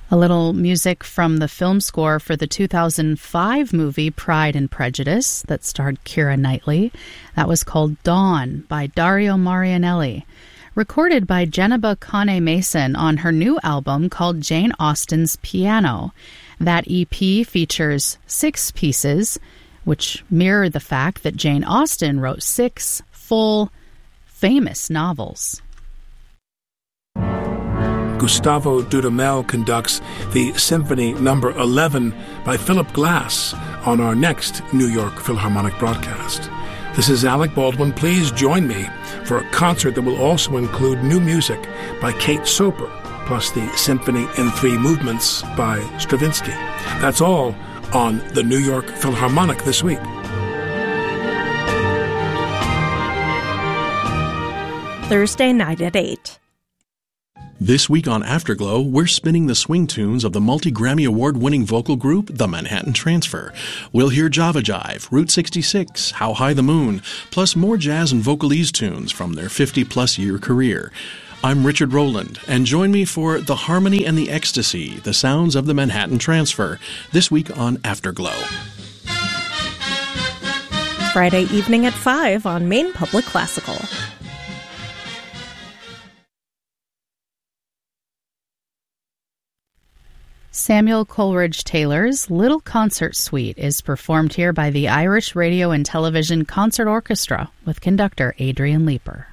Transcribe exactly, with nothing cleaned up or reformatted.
A little music from the film score for the two thousand five movie Pride and Prejudice that starred Keira Knightley. That was called Dawn by Dario Marianelli. Recorded by Jenniba Kane Mason on her new album called Jane Austen's Piano. That E P features six pieces, which mirror the fact that Jane Austen wrote six full, famous novels. Gustavo Dudamel conducts the Symphony Number eleven by Philip Glass on our next New York Philharmonic broadcast. This is Alec Baldwin. Please join me for a concert that will also include new music by Kate Soper, plus the Symphony in Three Movements by Stravinsky. That's all on the New York Philharmonic this week. Thursday night at eight. This week on Afterglow, we're spinning the swing tunes of the multi-Grammy Award-winning vocal group, The Manhattan Transfer. We'll hear Java Jive, Route sixty-six, How High the Moon, plus more jazz and vocalese tunes from their fifty-plus year career. I'm Richard Rowland, and join me for The Harmony and the Ecstasy, the sounds of the Manhattan Transfer, this week on Afterglow. Friday evening at five on Maine Public Classical. Samuel Coleridge Taylor's Little Concert Suite is performed here by the Irish Radio and Television Concert Orchestra with conductor Adrian Leeper.